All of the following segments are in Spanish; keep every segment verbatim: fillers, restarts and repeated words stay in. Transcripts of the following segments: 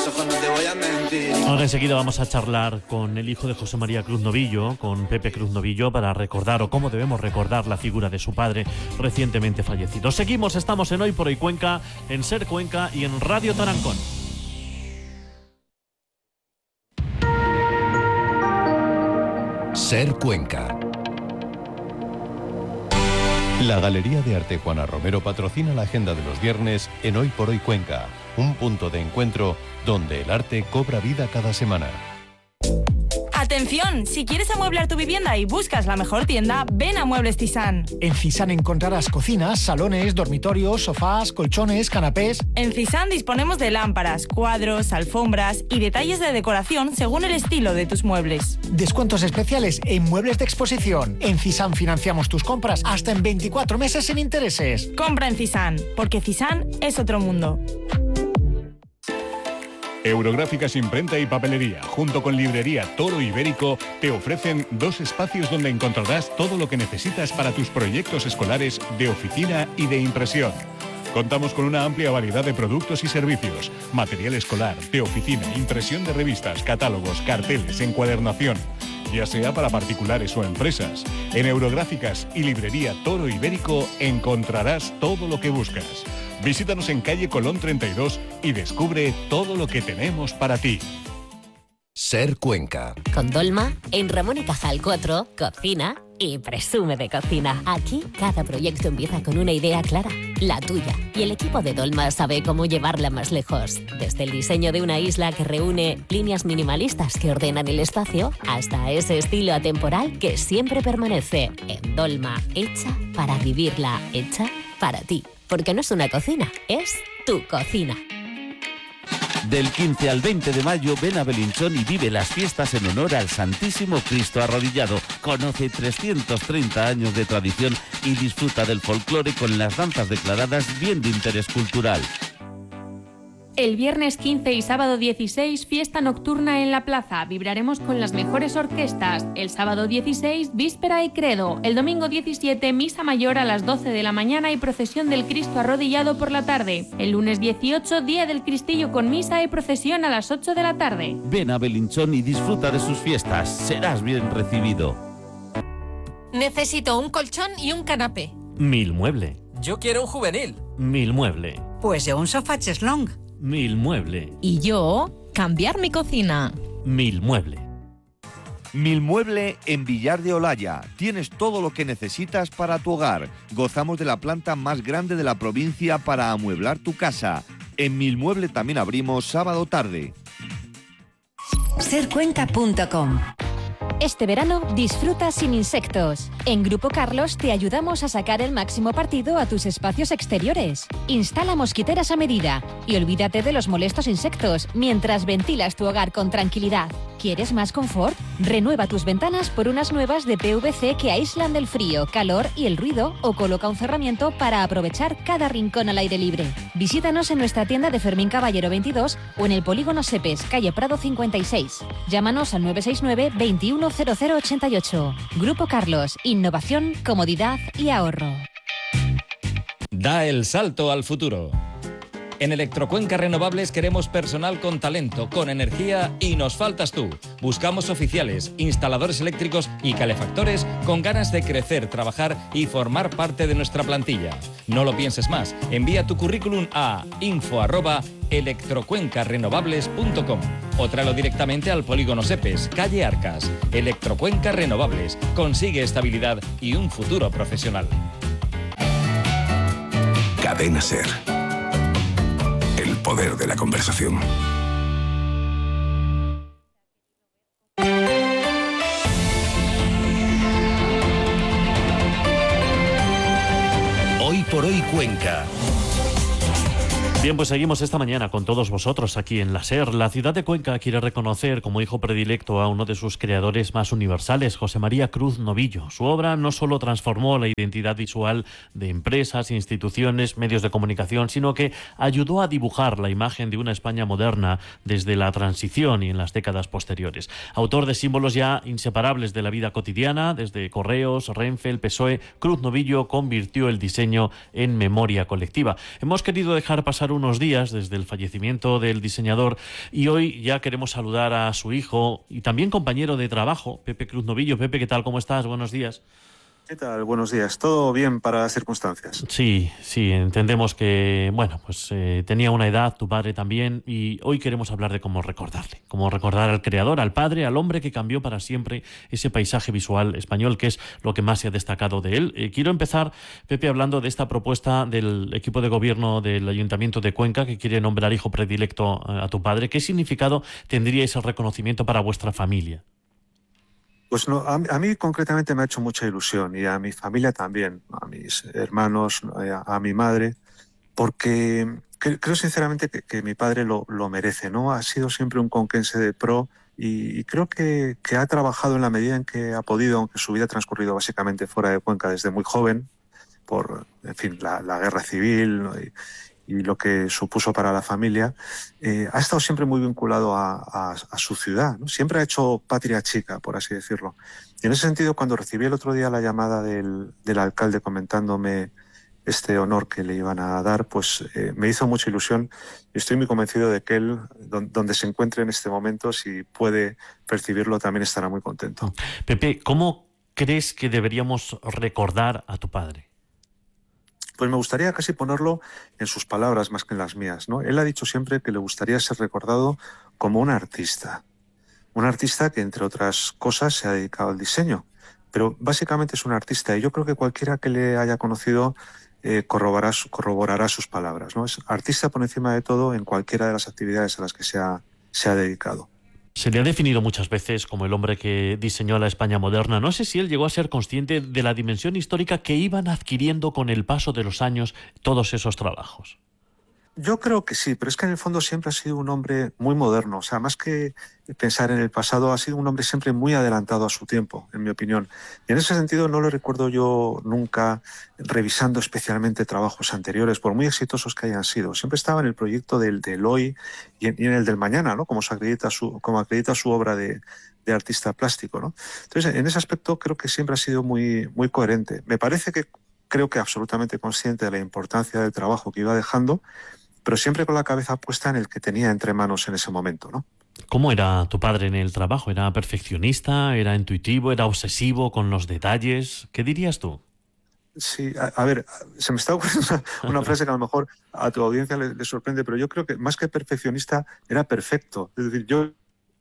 ojos no te voy a mentir. Ahora enseguida vamos a charlar con el hijo de José María Cruz Novillo, con Pepe Cruz Novillo, para recordar o cómo debemos recordar la figura de su padre recientemente fallecido. Seguimos, estamos en Hoy por Hoy Cuenca, en Ser Cuenca y en Radio Tarancón. Ser Cuenca. La Galería de Arte Juana Romero patrocina la agenda de los viernes en Hoy por Hoy Cuenca, un punto de encuentro donde el arte cobra vida cada semana. ¡Atención! Si quieres amueblar tu vivienda y buscas la mejor tienda, ven a Muebles Cisán. En Cisán encontrarás cocinas, salones, dormitorios, sofás, colchones, canapés. En Cisán disponemos de lámparas, cuadros, alfombras y detalles de decoración según el estilo de tus muebles. Descuentos especiales en muebles de exposición. En Cisán financiamos tus compras hasta en veinticuatro meses sin intereses. Compra en Cisán, porque Cisán es otro mundo. Eurográficas Imprenta y Papelería, junto con Librería Toro Ibérico, te ofrecen dos espacios donde encontrarás todo lo que necesitas para tus proyectos escolares de oficina y de impresión. Contamos con una amplia variedad de productos y servicios, material escolar, de oficina, impresión de revistas, catálogos, carteles, encuadernación, ya sea para particulares o empresas. En Eurográficas y Librería Toro Ibérico encontrarás todo lo que buscas. Visítanos en calle Colón treinta y dos y descubre todo lo que tenemos para ti. Ser Cuenca. Con Dolma, en Ramón y Cajal cuatro, cocina y presume de cocina. Aquí cada proyecto empieza con una idea clara, la tuya. Y el equipo de Dolma sabe cómo llevarla más lejos. Desde el diseño de una isla que reúne líneas minimalistas que ordenan el espacio, hasta ese estilo atemporal que siempre permanece. En Dolma, hecha para vivirla, hecha para ti. Porque no es una cocina, es tu cocina. Del quince al veinte de mayo, ven a Belinchón y vive las fiestas en honor al Santísimo Cristo Arrodillado. Conoce trescientos treinta años de tradición y disfruta del folclore con las danzas declaradas bien de interés cultural. El viernes quince y sábado dieciséis, fiesta nocturna en la plaza. Vibraremos con las mejores orquestas. El sábado dieciséis, víspera y credo. El domingo diecisiete, misa mayor a las doce de la mañana y procesión del Cristo arrodillado por la tarde. El lunes dieciocho, día del Cristillo con misa y procesión a las ocho de la tarde. Ven a Belinchón y disfruta de sus fiestas. Serás bien recibido. Necesito un colchón y un canapé. Mil Mueble. Yo quiero un juvenil. Mil Mueble. Pues yo un sofá cheslong. Mil Mueble. Y yo, cambiar mi cocina. Mil Mueble. Mil Mueble en Villar de Olaya. Tienes todo lo que necesitas para tu hogar. Gozamos de la planta más grande de la provincia para amueblar tu casa. En Mil Mueble también abrimos sábado tarde. ser cuenca punto com. Este verano disfruta sin insectos. En Grupo Carlos te ayudamos a sacar el máximo partido a tus espacios exteriores. Instala mosquiteras a medida y olvídate de los molestos insectos mientras ventilas tu hogar con tranquilidad. ¿Quieres más confort? Renueva tus ventanas por unas nuevas de P V C que aíslan del frío, calor y el ruido, o coloca un cerramiento para aprovechar cada rincón al aire libre. Visítanos en nuestra tienda de Fermín Caballero veintidós o en el Polígono Sepes, calle Prado cincuenta y seis. Llámanos al nueve seis nueve, veintiuno cero cero ochenta y ocho. Grupo Carlos, innovación, comodidad y ahorro. Da el salto al futuro. En Electrocuenca Renovables queremos personal con talento, con energía y nos faltas tú. Buscamos oficiales, instaladores eléctricos y calefactores con ganas de crecer, trabajar y formar parte de nuestra plantilla. No lo pienses más. Envía tu currículum a info arroba electrocuencarenovables punto com o tráelo directamente al Polígono Sepes, calle Arcas. Electrocuenca Renovables. Consigue estabilidad y un futuro profesional. Cadena Ser. El poder de la conversación. Hoy por Hoy Cuenca. Bien, pues seguimos esta mañana con todos vosotros aquí en la SER. La ciudad de Cuenca quiere reconocer como hijo predilecto a uno de sus creadores más universales, José María Cruz Novillo. Su obra no solo transformó la identidad visual de empresas, instituciones, medios de comunicación, sino que ayudó a dibujar la imagen de una España moderna desde la transición y en las décadas posteriores. Autor de símbolos ya inseparables de la vida cotidiana, desde Correos, Renfe, el P S O E, Cruz Novillo convirtió el diseño en memoria colectiva. Hemos querido dejar pasar unos días desde el fallecimiento del diseñador y hoy ya queremos saludar a su hijo y también compañero de trabajo, Pepe Cruz Novillo. Pepe, ¿qué tal? ¿Cómo estás? Buenos días. ¿Qué tal? Buenos días. ¿Todo bien para las circunstancias? Sí, sí, entendemos que, bueno, pues eh, tenía una edad, tu padre también, y hoy queremos hablar de cómo recordarle, cómo recordar al creador, al padre, al hombre que cambió para siempre ese paisaje visual español, que es lo que más se ha destacado de él. Eh, quiero empezar, Pepe, hablando de esta propuesta del equipo de gobierno del Ayuntamiento de Cuenca, que quiere nombrar hijo predilecto a tu padre. ¿Qué significado tendría ese reconocimiento para vuestra familia? Pues no, a, a mí concretamente me ha hecho mucha ilusión y a mi familia también, a mis hermanos, a, a mi madre, porque cre, creo sinceramente que, que mi padre lo, lo merece, ¿no? Ha sido siempre un conquense de pro y, y creo que, que ha trabajado en la medida en que ha podido, aunque su vida ha transcurrido básicamente fuera de Cuenca desde muy joven, por, en fin, la, la guerra civil, ¿no? y, y lo que supuso para la familia, eh, ha estado siempre muy vinculado a, a, a su ciudad, ¿no? Siempre ha hecho patria chica, por así decirlo. Y en ese sentido, cuando recibí el otro día la llamada del, del alcalde comentándome este honor que le iban a dar, pues eh, me hizo mucha ilusión y estoy muy convencido de que él, don, donde se encuentre en este momento, si puede percibirlo, también estará muy contento. Pepe, ¿cómo crees que deberíamos recordar a tu padre? Pues me gustaría casi ponerlo en sus palabras más que en las mías, ¿no? Él ha dicho siempre que le gustaría ser recordado como un artista. Un artista que, entre otras cosas, se ha dedicado al diseño. Pero básicamente es un artista y yo creo que cualquiera que le haya conocido eh, corroborará, corroborará sus palabras, ¿no? Es artista por encima de todo en cualquiera de las actividades a las que se ha, se ha dedicado. Se le ha definido muchas veces como el hombre que diseñó la España moderna. No sé si él llegó a ser consciente de la dimensión histórica que iban adquiriendo con el paso de los años todos esos trabajos. Yo creo que sí, pero es que en el fondo siempre ha sido un hombre muy moderno. O sea, más que pensar en el pasado, ha sido un hombre siempre muy adelantado a su tiempo, en mi opinión. Y en ese sentido no lo recuerdo yo nunca revisando especialmente trabajos anteriores, por muy exitosos que hayan sido. Siempre estaba en el proyecto del, del hoy y en, y en el del mañana, ¿no? Como se acredita su, como acredita su obra de, de artista plástico, ¿no? Entonces, en ese aspecto creo que siempre ha sido muy, muy coherente. Me parece que creo que absolutamente consciente de la importancia del trabajo que iba dejando, pero siempre con la cabeza puesta en el que tenía entre manos en ese momento, ¿no? ¿Cómo era tu padre en el trabajo? ¿Era perfeccionista? ¿Era intuitivo? ¿Era obsesivo con los detalles? ¿Qué dirías tú? Sí, a, a ver, se me está ocurriendo una, una frase que a lo mejor a tu audiencia le, le sorprende, pero yo creo que más que perfeccionista era perfecto. Es decir, yo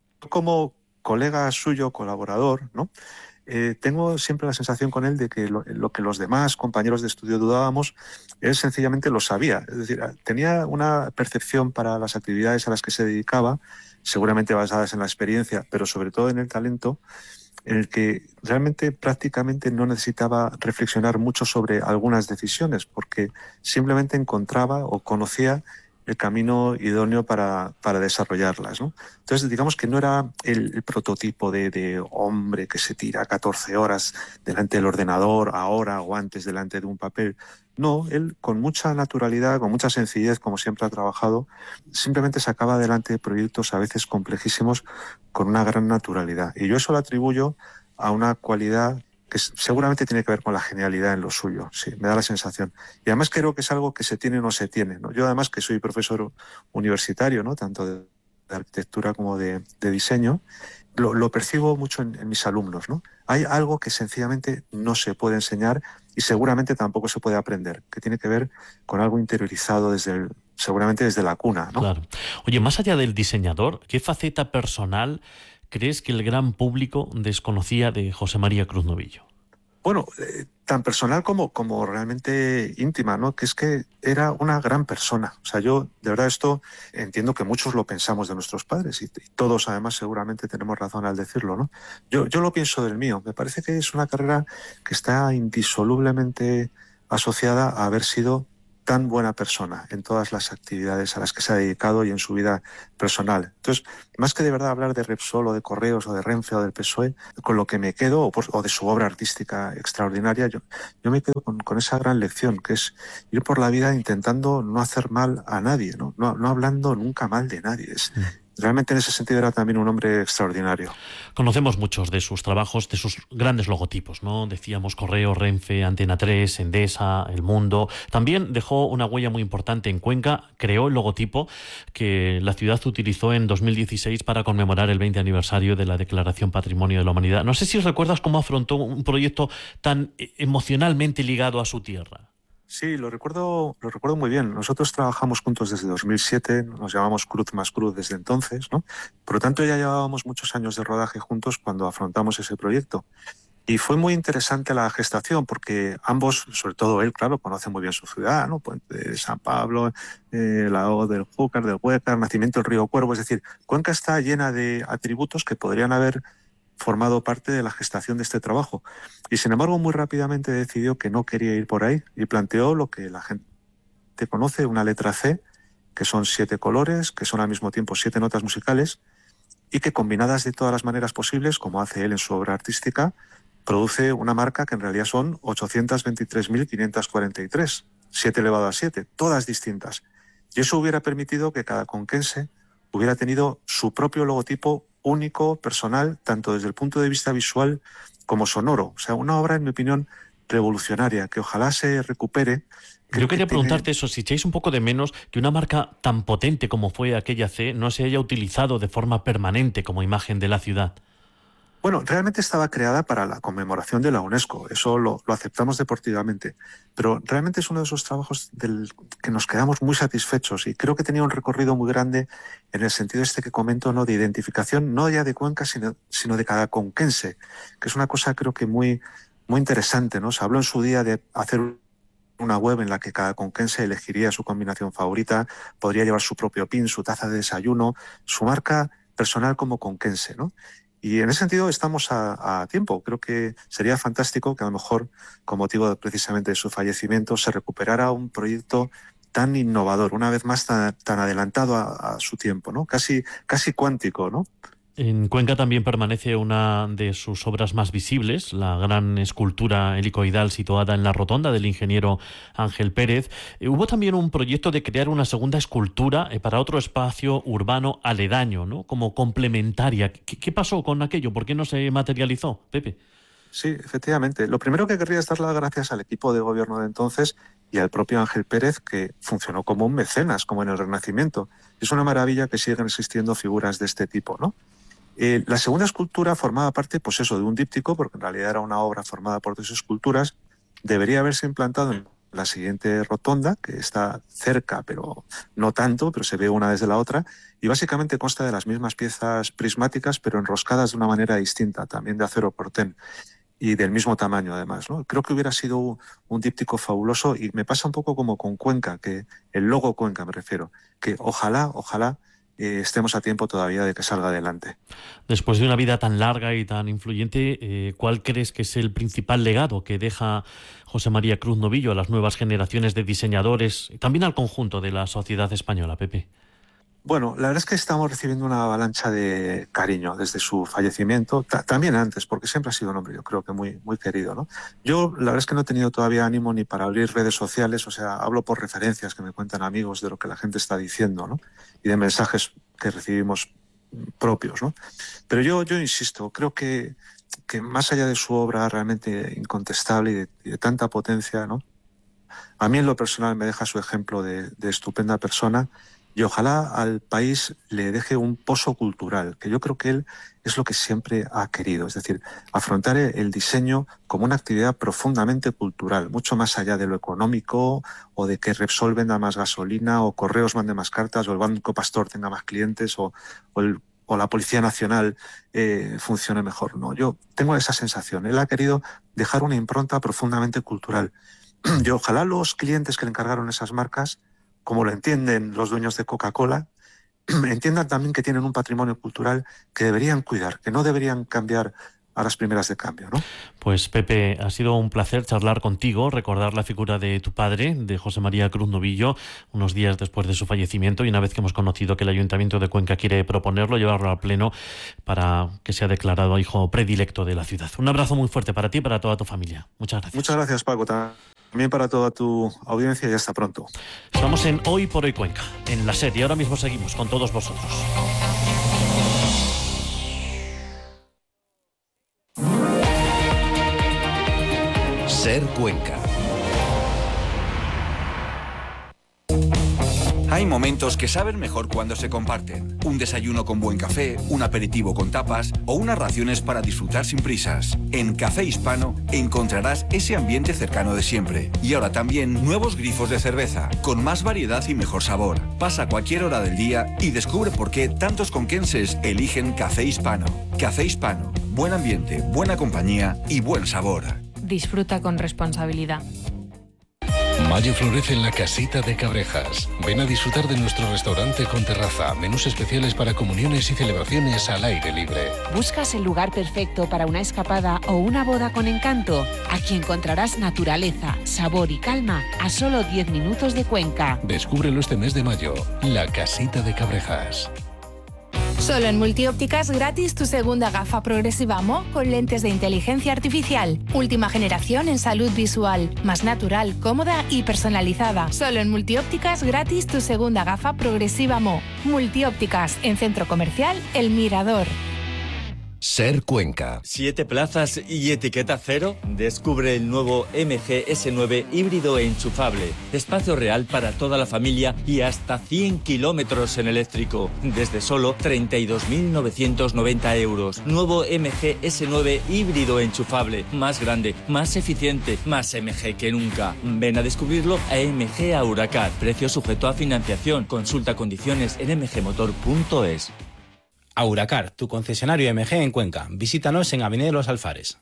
como colega suyo, colaborador, ¿no? Eh, tengo siempre la sensación con él de que lo, lo que los demás compañeros de estudio dudábamos, él sencillamente lo sabía. Es decir, tenía una percepción para las actividades a las que se dedicaba, seguramente basadas en la experiencia, pero sobre todo en el talento, en el que realmente prácticamente no necesitaba reflexionar mucho sobre algunas decisiones, porque simplemente encontraba o conocía el camino idóneo para, para desarrollarlas, ¿no? Entonces, digamos que no era el, el prototipo de, de hombre que se tira catorce horas delante del ordenador, ahora o antes delante de un papel. No, él con mucha naturalidad, con mucha sencillez, como siempre ha trabajado, simplemente sacaba adelante proyectos a veces complejísimos con una gran naturalidad. Y yo eso lo atribuyo a una cualidad que seguramente tiene que ver con la genialidad en lo suyo, sí, me da la sensación. Y además creo que es algo que se tiene o no se tiene, ¿no? Yo además que soy profesor universitario, ¿no? Tanto de, de arquitectura como de, de diseño, lo, lo percibo mucho en, en mis alumnos, ¿no? Hay algo que sencillamente no se puede enseñar y seguramente tampoco se puede aprender, que tiene que ver con algo interiorizado desde el, seguramente desde la cuna, ¿no? Claro. Oye, más allá del diseñador, ¿qué faceta personal crees que el gran público desconocía de José María Cruz Novillo? Bueno, eh, tan personal como, como realmente íntima, ¿no? Que es que era una gran persona. O sea, yo de verdad esto entiendo que muchos lo pensamos de nuestros padres y, y todos además seguramente tenemos razón al decirlo, ¿no? Yo, yo lo pienso del mío. Me parece que es una carrera que está indisolublemente asociada a haber sido tan buena persona en todas las actividades a las que se ha dedicado y en su vida personal. Entonces, más que de verdad hablar de Repsol o de Correos o de Renfe o del P S O E, con lo que me quedo, o, por, o de su obra artística extraordinaria, yo, yo me quedo con, con esa gran lección, que es ir por la vida intentando no hacer mal a nadie, no, no, no hablando nunca mal de nadie. Es, realmente en ese sentido era también un hombre extraordinario. Conocemos muchos de sus trabajos, de sus grandes logotipos, ¿no? Decíamos Correo, Renfe, Antena tres, Endesa, El Mundo. También dejó una huella muy importante en Cuenca, creó el logotipo que la ciudad utilizó en dos mil dieciséis para conmemorar el veinte aniversario de la Declaración Patrimonio de la Humanidad. No sé si recuerdas cómo afrontó un proyecto tan emocionalmente ligado a su tierra. Sí, lo recuerdo, lo recuerdo muy bien. Nosotros trabajamos juntos desde dos mil siete, nos llamamos Cruz más Cruz desde entonces, ¿no? Por lo tanto, ya llevábamos muchos años de rodaje juntos cuando afrontamos ese proyecto. Y fue muy interesante la gestación porque ambos, sobre todo él, claro, conoce muy bien su ciudad, ¿no? Puente de San Pablo, eh, la O del Júcar, del Huécar, nacimiento del río Cuervo. Es decir, Cuenca está llena de atributos que podrían haber formado parte de la gestación de este trabajo. Y sin embargo, muy rápidamente decidió que no quería ir por ahí y planteó lo que la gente conoce, una letra C, que son siete colores, que son al mismo tiempo siete notas musicales y que combinadas de todas las maneras posibles, como hace él en su obra artística, produce una marca que en realidad son ochocientos veintitrés mil quinientos cuarenta y tres, siete elevado a siete, todas distintas. Y eso hubiera permitido que cada conquense hubiera tenido su propio logotipo único, personal, tanto desde el punto de vista visual como sonoro. O sea, una obra, en mi opinión, revolucionaria, que ojalá se recupere. Yo quería preguntarte eso, si echáis un poco de menos que una marca tan potente como fue aquella C no se haya utilizado de forma permanente como imagen de la ciudad. Bueno, realmente estaba creada para la conmemoración de la UNESCO, eso lo, lo aceptamos deportivamente, pero realmente es uno de esos trabajos del que nos quedamos muy satisfechos y creo que tenía un recorrido muy grande en el sentido este que comento, ¿no? De identificación, no ya de Cuenca, sino, sino de cada conquense, que es una cosa creo que muy, muy interesante, ¿no? Se habló en su día de hacer una web en la que cada conquense elegiría su combinación favorita, podría llevar su propio pin, su taza de desayuno, su marca personal como conquense, ¿no? Y en ese sentido estamos a, a tiempo. Creo que sería fantástico que a lo mejor, con motivo de, precisamente de su fallecimiento, se recuperara un proyecto tan innovador, una vez más tan, tan adelantado a, a su tiempo, ¿no? Casi, casi cuántico, ¿no? En Cuenca también permanece una de sus obras más visibles, la gran escultura helicoidal situada en la rotonda del ingeniero Ángel Pérez. Eh, hubo también un proyecto de crear una segunda escultura eh, para otro espacio urbano aledaño, ¿no? Como complementaria. ¿Qué, qué pasó con aquello? ¿Por qué no se materializó, Pepe? Sí, efectivamente. Lo primero que querría es dar las gracias al equipo de gobierno de entonces y al propio Ángel Pérez, que funcionó como un mecenas, como en el Renacimiento. Es una maravilla que siguen existiendo figuras de este tipo, ¿no? Eh, la segunda escultura formaba parte, pues eso, de un díptico, porque en realidad era una obra formada por dos esculturas. Debería haberse implantado en la siguiente rotonda, que está cerca, pero no tanto, pero se ve una desde la otra, y básicamente consta de las mismas piezas prismáticas, pero enroscadas de una manera distinta, también de acero portén, y del mismo tamaño además, ¿no? Creo que hubiera sido un, un díptico fabuloso, y me pasa un poco como con Cuenca, que el logo Cuenca me refiero, que ojalá, ojalá, Eh, estemos a tiempo todavía de que salga adelante. Después de una vida tan larga y tan influyente, eh, ¿cuál crees que es el principal legado que deja José María Cruz Novillo a las nuevas generaciones de diseñadores y también al conjunto de la sociedad española, Pepe? Bueno, la verdad es que estamos recibiendo una avalancha de cariño desde su fallecimiento, ta- también antes, porque siempre ha sido un hombre, yo creo que muy, muy querido, ¿no? Yo la verdad es que no he tenido todavía ánimo ni para abrir redes sociales, o sea, hablo por referencias que me cuentan amigos de lo que la gente está diciendo, ¿no? Y de mensajes que recibimos propios, ¿no? Pero yo, yo insisto, creo que, que más allá de su obra realmente incontestable y de, y de tanta potencia, ¿no? A mí en lo personal me deja su ejemplo de, de estupenda persona. Y ojalá al país le deje un pozo cultural, que yo creo que él es lo que siempre ha querido. Es decir, afrontar el diseño como una actividad profundamente cultural, mucho más allá de lo económico o de que Repsol venda más gasolina o Correos mande más cartas o el Banco Pastor tenga más clientes o, o, el, o la Policía Nacional eh, funcione mejor. No, yo tengo esa sensación. Él ha querido dejar una impronta profundamente cultural. Y ojalá los clientes que le encargaron esas marcas, como lo entienden los dueños de Coca-Cola, entiendan también que tienen un patrimonio cultural que deberían cuidar, que no deberían cambiar a las primeras de cambio, ¿no? Pues Pepe, ha sido un placer charlar contigo, recordar la figura de tu padre, de José María Cruz Novillo, unos días después de su fallecimiento, y una vez que hemos conocido que el Ayuntamiento de Cuenca quiere proponerlo, llevarlo al Pleno para que sea declarado hijo predilecto de la ciudad. Un abrazo muy fuerte para ti y para toda tu familia. Muchas gracias. Muchas gracias, Paco. También para toda tu audiencia y hasta pronto. Estamos en Hoy por Hoy Cuenca, en la SER, y ahora mismo seguimos con todos vosotros. Ser Cuenca. Hay momentos que saben mejor cuando se comparten. Un desayuno con buen café, un aperitivo con tapas o unas raciones para disfrutar sin prisas. En Café Hispano encontrarás ese ambiente cercano de siempre. Y ahora también nuevos grifos de cerveza, con más variedad y mejor sabor. Pasa cualquier hora del día y descubre por qué tantos conquenses eligen Café Hispano. Café Hispano. Buen ambiente, buena compañía y buen sabor. Disfruta con responsabilidad. Mayo florece en la Casita de Cabrejas. Ven a disfrutar de nuestro restaurante con terraza, menús especiales para comuniones y celebraciones al aire libre. ¿Buscas el lugar perfecto para una escapada o una boda con encanto? Aquí encontrarás naturaleza, sabor y calma a solo diez minutos de Cuenca. Descúbrelo este mes de mayo. La Casita de Cabrejas. Solo en Multiópticas gratis tu segunda gafa progresiva M O con lentes de inteligencia artificial. Última generación en salud visual. Más natural, cómoda y personalizada. Solo en Multiópticas gratis tu segunda gafa progresiva M O. Multiópticas en Centro Comercial El Mirador. Ser Cuenca. ¿Siete plazas y etiqueta cero? Descubre el nuevo M G S nueve híbrido e enchufable. Espacio real para toda la familia y hasta cien kilómetros en eléctrico. Desde solo treinta y dos mil novecientos noventa euros. Nuevo M G S nueve híbrido enchufable. Más grande, más eficiente, más M G que nunca. Ven a descubrirlo a M G Auracar. Precio sujeto a financiación. Consulta condiciones en m g motor punto es. Auracar, tu concesionario M G en Cuenca. Visítanos en Avenida Los Alfares.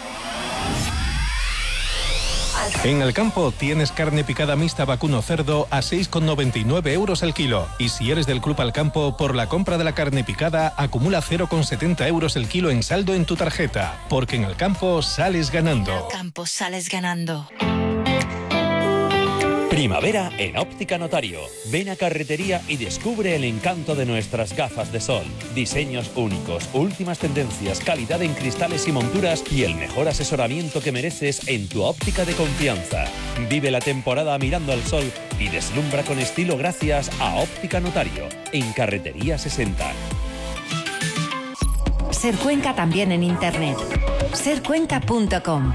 En el campo tienes carne picada mixta vacuno cerdo a seis con noventa y nueve euros el kilo. Y si eres del Club Al Campo, por la compra de la carne picada, acumula cero con setenta euros el kilo en saldo en tu tarjeta. Porque en el campo sales ganando. En el campo sales ganando. Primavera en Óptica Notario. Ven a Carretería y descubre el encanto de nuestras gafas de sol. Diseños únicos, últimas tendencias, calidad en cristales y monturas y el mejor asesoramiento que mereces en tu óptica de confianza. Vive la temporada mirando al sol y deslumbra con estilo gracias a Óptica Notario en Carretería sesenta. Ser Cuenca también en internet. ser cuenca punto com.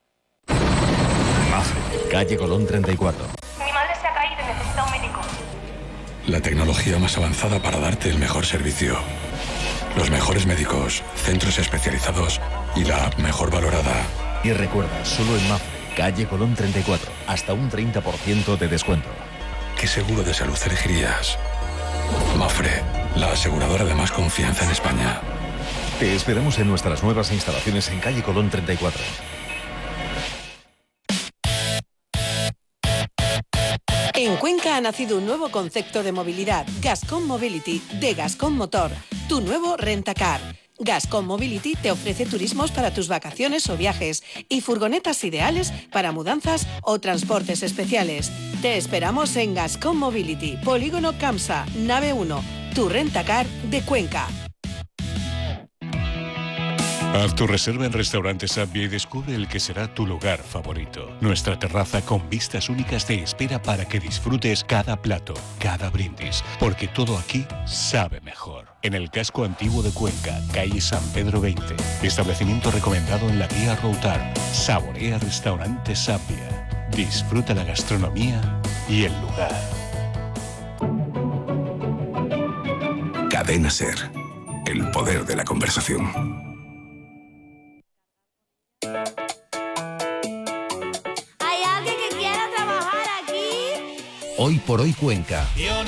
Mafre, calle Colón treinta y cuatro. Mi madre se ha caído y necesita un médico. La tecnología más avanzada para darte el mejor servicio. Los mejores médicos, centros especializados y la mejor valorada. Y recuerda, solo en Mafre, calle Colón treinta y cuatro, hasta un treinta por ciento de descuento. ¿Qué seguro de salud elegirías? Mafre, la aseguradora de más confianza en España. Te esperamos en nuestras nuevas instalaciones en calle Colón treinta y cuatro. En Cuenca ha nacido un nuevo concepto de movilidad, Gascon Mobility, de Gascon Motor, tu nuevo rentacar. Gascon Mobility te ofrece turismos para tus vacaciones o viajes y furgonetas ideales para mudanzas o transportes especiales. Te esperamos en Gascon Mobility, Polígono Camsa, nave uno, tu rentacar de Cuenca. Haz tu reserva en Restaurante Sabia y descubre el que será tu lugar favorito. Nuestra terraza con vistas únicas te espera para que disfrutes cada plato, cada brindis, porque todo aquí sabe mejor. En el casco antiguo de Cuenca, calle San Pedro veinte. Establecimiento recomendado en la guía Routar. Saborea Restaurante Sabia. Disfruta la gastronomía y el lugar. Cadena Ser. El poder de la conversación. ¿Hay alguien que quiera trabajar aquí? Hoy por hoy Cuenca.